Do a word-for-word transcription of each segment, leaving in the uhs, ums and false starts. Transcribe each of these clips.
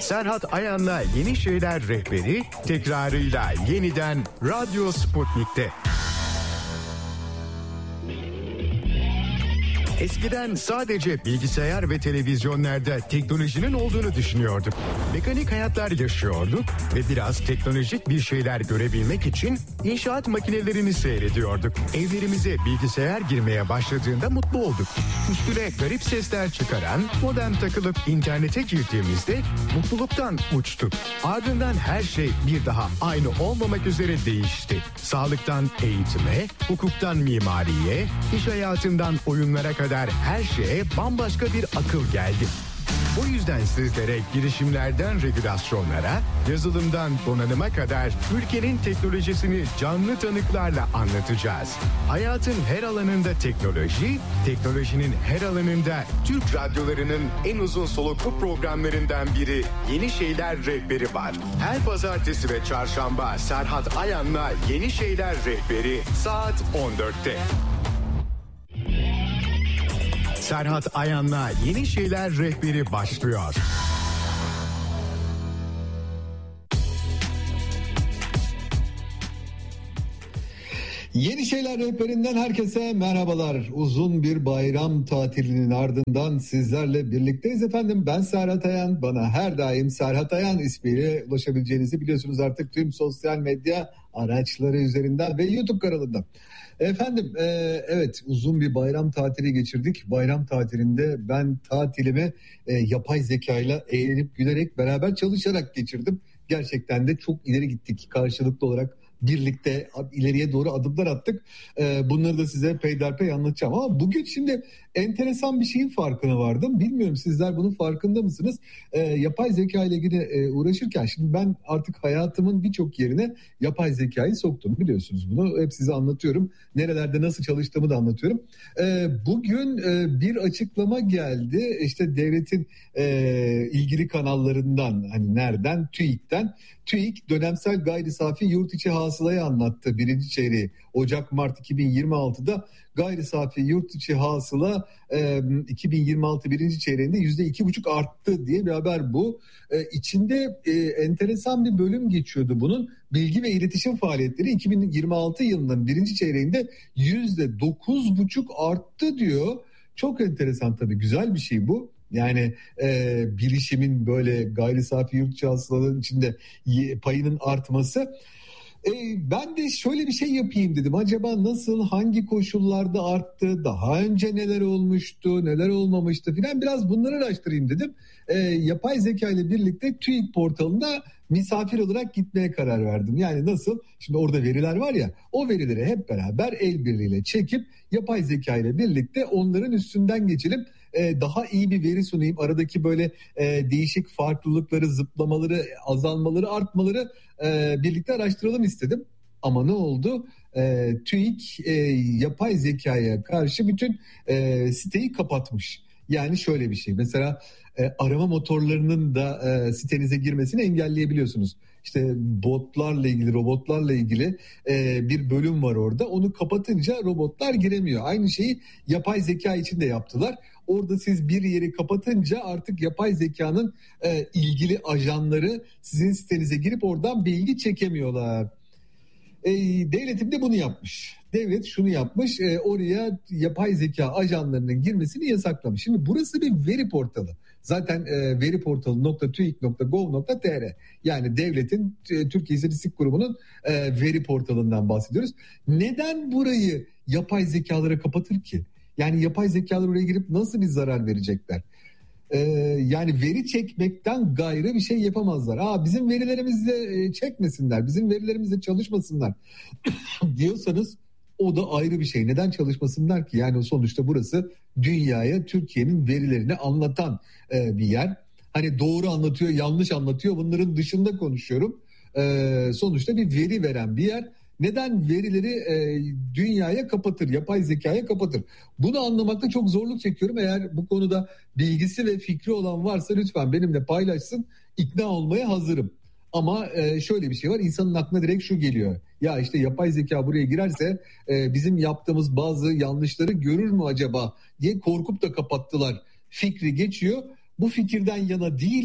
Serhat Ayan'la Yeni Şeyler Rehberi tekrarıyla yeniden Radyo Sputnik'te. Eskiden sadece bilgisayar ve televizyonlarda teknolojinin olduğunu düşünüyorduk. Mekanik hayatlar yaşıyorduk ve biraz teknolojik bir şeyler görebilmek için inşaat makinelerini seyrediyorduk. Evlerimize bilgisayar girmeye başladığında mutlu olduk. Üstüne garip sesler çıkaran modem takılıp internete girdiğimizde mutluluktan uçtuk. Ardından her şey bir daha aynı olmamak üzere değişti. Sağlıktan eğitime, hukuktan mimariye, iş hayatından oyunlara kadar her şeye bambaşka bir akıl geldi. Bu yüzden sizlere girişimlerden regülasyonlara, yazılımdan donanıma kadar ülkenin teknolojisini canlı tanıklarla anlatacağız. Hayatın her alanında teknoloji, teknolojinin her alanında Türk radyolarının en uzun soluklu programlarından biri Yeni Şeyler Rehberi var. Her pazartesi ve çarşamba Serhat Ayan'la Yeni Şeyler Rehberi saat on dörtte. Serhat Ayan'la Yeni Şeyler Rehberi başlıyor. Yeni Şeyler Rehberinden herkese merhabalar. Uzun bir bayram tatilinin ardından sizlerle birlikteyiz efendim. Ben Serhat Ayan. Bana her daim Serhat Ayan ismiyle ulaşabileceğinizi biliyorsunuz artık tüm sosyal medya araçları üzerinden ve YouTube kanalından. Efendim e, evet uzun bir bayram tatili geçirdik. Bayram tatilinde ben tatilimi e, yapay zekayla eğlenip gülerek beraber çalışarak geçirdim. Gerçekten de çok ileri gittik karşılıklı olarak. Birlikte ileriye doğru adımlar attık. Ee, bunları da size peyderpey anlatacağım. Ama bugün şimdi enteresan bir şeyin farkına vardım. Bilmiyorum sizler bunun farkında mısınız? Ee, yapay zeka ile ilgili e, uğraşırken şimdi ben artık hayatımın birçok yerine yapay zekayı soktum. Biliyorsunuz bunu. Hep size anlatıyorum. Nerelerde nasıl çalıştığımı da anlatıyorum. Ee, bugün e, bir açıklama geldi. İşte devletin e, ilgili kanallarından, hani nereden? TÜİK'ten. TÜİK dönemsel gayri safi yurt içi hasılayı anlattı birinci çeyreği. Ocak-Mart iki bin yirmi altıda gayri safi yurt içi hasıla e, iki bin yirmi altı birinci çeyreğinde yüzde iki buçuk arttı diye bir haber bu. E, içinde e, enteresan bir bölüm geçiyordu bunun. Bilgi ve iletişim faaliyetleri iki bin yirmi altı yılının birinci çeyreğinde yüzde dokuz buçuk arttı diyor. Çok enteresan tabii, güzel bir şey bu. Yani e, bilişimin böyle gayri safi yurt içi hasılanın içinde payının artması. E, ben de şöyle bir şey yapayım dedim. Acaba nasıl, hangi koşullarda arttı, daha önce neler olmuştu, neler olmamıştı filan, biraz bunları araştırayım dedim. E, yapay zeka ile birlikte TÜİK portalında misafir olarak gitmeye karar verdim. Yani nasıl? Şimdi orada veriler var ya, o verileri hep beraber el birliğiyle çekip yapay zeka ile birlikte onların üstünden geçelim. Daha iyi bir veri sunayım. Aradaki böyle e, değişik farklılıkları, zıplamaları, azalmaları, artmaları e, birlikte araştıralım istedim. Ama ne oldu? E, TÜİK e, yapay zekaya karşı bütün e, siteyi kapatmış. Yani şöyle bir şey. Mesela e, arama motorlarının da e, sitenize girmesini engelleyebiliyorsunuz. İşte botlarla ilgili, robotlarla ilgili e, bir bölüm var orada. Onu kapatınca robotlar giremiyor. Aynı şeyi yapay zeka için de yaptılar. Orada siz bir yeri kapatınca artık yapay zekanın e, ilgili ajanları sizin sitenize girip oradan bilgi çekemiyorlar. E, devletim de bunu yapmış. Devlet şunu yapmış, e, oraya yapay zeka ajanlarının girmesini yasaklamış. Şimdi burası bir veri portalı. Zaten e, veri portalı nokta tüik nokta gov nokta tr, yani devletin e, Türkiye İstatistik Kurumu'nun e, veri portalından bahsediyoruz. Neden burayı yapay zekalara kapatır ki? Yani yapay zekalar oraya girip nasıl bir zarar verecekler? Ee, yani veri çekmekten gayrı bir şey yapamazlar. Aa, bizim verilerimizle çekmesinler, bizim verilerimizle çalışmasınlar diyorsanız o da ayrı bir şey. Neden çalışmasınlar ki? Yani sonuçta burası dünyaya Türkiye'nin verilerini anlatan e, bir yer. Hani doğru anlatıyor, yanlış anlatıyor, bunların dışında konuşuyorum. Ee, sonuçta bir veri veren bir yer. Neden verileri e, dünyaya kapatır, yapay zekaya kapatır? Bunu anlamakta çok zorluk çekiyorum. Eğer bu konuda bilgisi ve fikri olan varsa lütfen benimle paylaşsın. İkna olmaya hazırım. Ama e, şöyle bir şey var, insanın aklına direkt şu geliyor. Ya işte yapay zeka buraya girerse e, bizim yaptığımız bazı yanlışları görür mü acaba diye korkup da kapattılar. Fikri geçiyor. Bu fikirden yana değilim.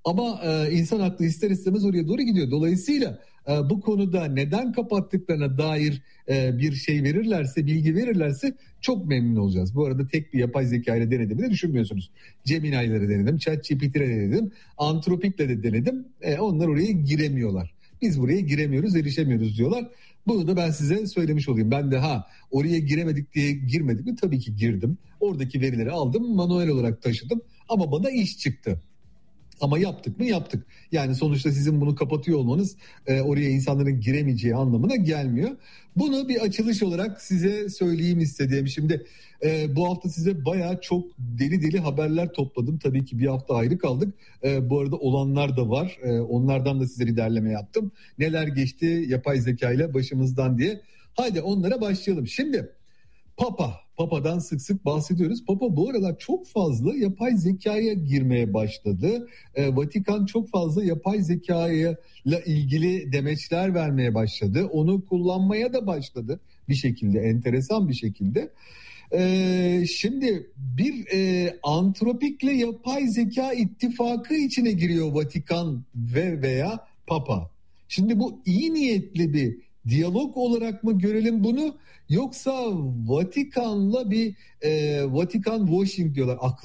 Ama e, insan aklı ister istemez oraya doğru gidiyor. Dolayısıyla e, bu konuda neden kapattıklarına dair e, bir şey verirlerse, bilgi verirlerse çok memnun olacağız. Bu arada tek bir yapay zeka ile denediğimi de düşünmüyorsunuz. Gemini'leri denedim, ChatGPT'yle denedim, Anthropic'le de denedim. E, onlar oraya giremiyorlar. Biz buraya giremiyoruz, erişemiyoruz diyorlar. Bunu da ben size söylemiş olayım. Ben de ha oraya giremedik diye girmedik mi? Tabii ki girdim. Oradaki verileri aldım, manuel olarak taşıdım ama bana iş çıktı. Ama yaptık mı yaptık. Yani sonuçta sizin bunu kapatıyor olmanız e, oraya insanların giremeyeceği anlamına gelmiyor. Bunu bir açılış olarak size söyleyeyim istediğim. Şimdi e, bu hafta size bayağı çok deli deli haberler topladım. Tabii ki bir hafta ayrı kaldık. E, bu arada olanlar da var. E, onlardan da size bir derleme yaptım. Neler geçti yapay zeka ile başımızdan diye. Haydi onlara başlayalım. Şimdi Papa, Papa'dan sık sık bahsediyoruz. Papa bu aralar çok fazla yapay zekaya girmeye başladı. E, Vatikan çok fazla yapay zekayla ilgili demeçler vermeye başladı. Onu kullanmaya da başladı bir şekilde, enteresan bir şekilde. E, şimdi bir e, Anthropic'le yapay zeka ittifakı içine giriyor Vatikan ve veya Papa. Şimdi bu iyi niyetli bir diyalog olarak mı görelim bunu, yoksa Vatikan'la bir e, Vatikan washing diyorlar. Aklı